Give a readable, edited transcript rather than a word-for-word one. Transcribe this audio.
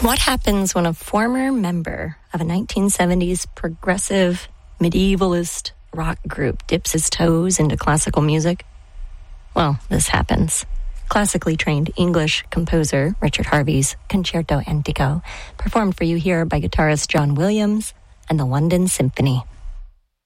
What happens when a former member of a 1970s progressive medievalist rock group dips his toes into classical music? Well, this happens. Classically trained English composer Richard Harvey's Concerto Antico, performed for you here by guitarist John Williams and the London Symphony.